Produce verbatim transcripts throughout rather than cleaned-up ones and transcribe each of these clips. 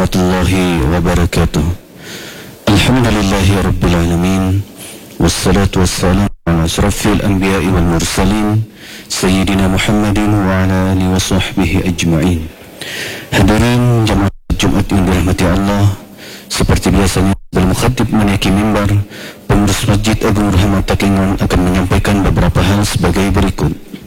warahmatullahi wabarakatuh. Alhamdulillahi rabbil alamin, wassalatu wassalamu ala asyrafil anbiya'i wal mursalin, Sayyidina Muhammadin wa ala alihi wa sahbihi ajma'in. Hadirin jamaah Jumat yang dirahmati Allah, seperti biasanya Al-Mukhatib menaiki mimbar, pengurus Masjid Agung Rahmat Takengon akan menyampaikan beberapa hal sebagai berikut.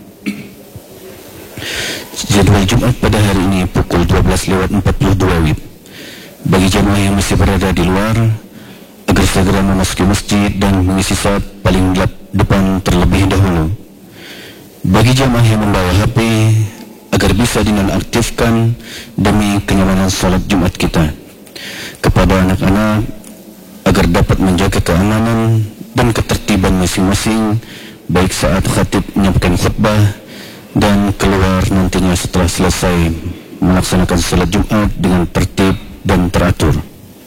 Jadwal Jumat pada hari ini pukul dua belas lewat empat puluh dua W I B. Bagi jemaah yang masih berada di luar, agar segera memasuki masjid dan mengisi saat paling gelap depan terlebih dahulu. Bagi jemaah yang membawa H P, agar bisa dinonaktifkan demi kenyamanan salat Jumat kita. Kepada anak-anak, agar dapat menjaga keamanan dan ketertiban masing-masing, baik saat khatib menyampaikan khutbah dan keluar nantinya setelah selesai melaksanakan salat Jumat dengan tertib dan teratur.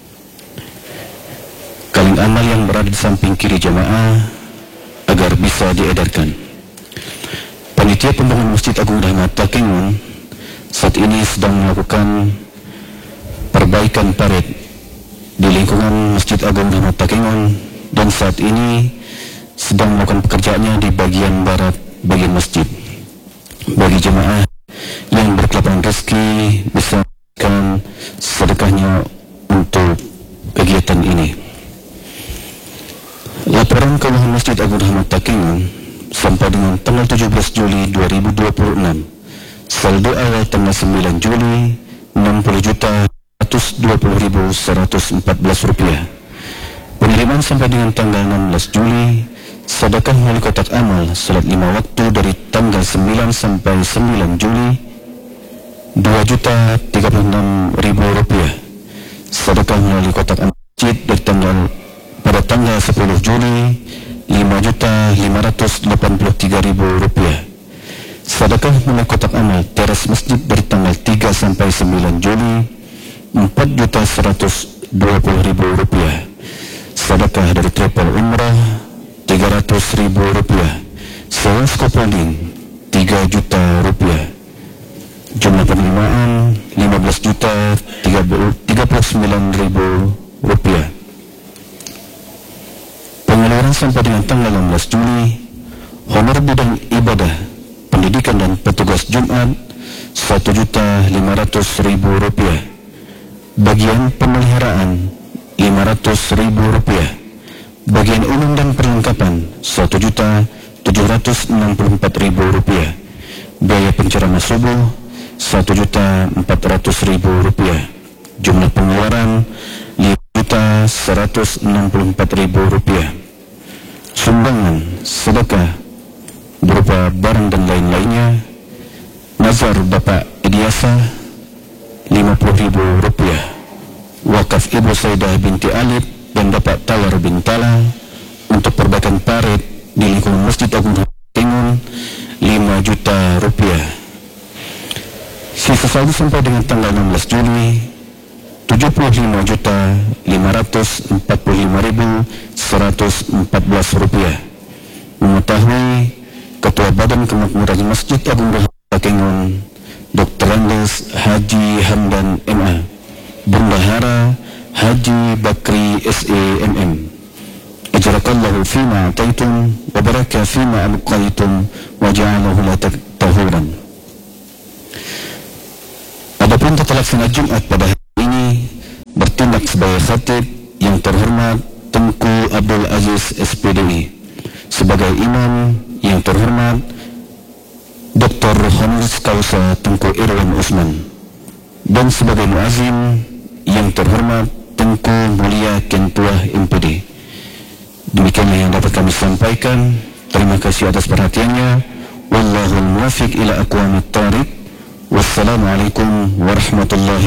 Kaleng amal yang berada di samping kiri jamaah agar bisa diedarkan. Panitia Pembangunan Masjid Agung Rahmat Takengon saat ini sedang melakukan perbaikan parit di lingkungan Masjid Agung Rahmat Takengon, dan saat ini sedang melakukan pekerjaannya di bagian barat bagian masjid. Bagi jemaah yang berkelapan rezeki bisa memberikan sedekahnya untuk kegiatan ini. Laporan keuangan Masjid Agung Rahmat Takengon sampai dengan tanggal tujuh belas Juli dua ribu dua puluh enam, saldo awal tanggal sembilan Juli enam puluh juta seratus dua puluh ribu seratus empat belas rupiah. Penerimaan sampai dengan tanggal enam belas Juli, sedekah melalui kotak amal salat lima waktu dari tanggal sembilan sampai sembilan Juli dua juta tiga puluh enam ribu rupiah. Sedekah melalui kotak amal masjid dari tanggal pada tanggal sepuluh Juli lima juta lima ratus delapan puluh tiga ribu rupiah. Sedekah melalui kotak amal teras masjid dari tanggal tiga sampai sembilan Juli empat juta seratus dua puluh ribu rupiah. Sedekah dari travel umrah tiga ratus ribu rupiah. Sewa scaffolding tiga juta rupiah. Jumlah penerimaan lima belas juta tiga puluh sembilan ribu rupiah. Pengeluaran sampai dengan tanggal enam belas Juli, honor bidang ibadah, pendidikan dan petugas Jumat satu juta lima ratus ribu rupiah. Bagian pemeliharaan lima ratus ribu rupiah. Bagian umum dan perlengkapan satu juta tujuh ratus enam puluh empat ribu rupiah. Biaya penceramah subuh satu juta empat ratus ribu rupiah. Jumlah pengeluaran lima juta seratus enam puluh empat ribu rupiah. Sumbangan sedekah berupa barang dan lain-lainnya, nazar Bapak Idiasa lima puluh ribu rupiah. Wakaf Ibu Saidah binti Alif dan Bapak Tawar bin Tala untuk perbaikan parit di lingkungan Masjid Agung Takengon lima juta rupiah. Sisa saldo sampai dengan tanggal enam belas Juli tujuh puluh lima juta lima ratus empat puluh lima ribu seratus empat belas rupiah. Mengetahui Ketua Badan Kemakmuran Masjid Agung Rahmat Takengon Doktor Andes Haji Hamdan M A, Bendahara Haji Bakri S A M M, ajrakallahu fima ataitum wa baraka fima abqaitum wa ja'alahu la tahuran. Adapun tata laksana Jumat pada hari ini bertindak sebagai khatib yang terhormat Tengku Abdul Aziz S P D I, sebagai imam yang terhormat Doktor Honoris Causa Tengku Irwan Usman, dan sebagai muazin yang terhormat Tengku Mulia Kentuah M P D. Demikianlah yang dapat kami sampaikan. Terima kasih atas perhatiannya. Wallahul muwaffiq ila aqwamit thariq. Wassalamualaikum warahmatullahi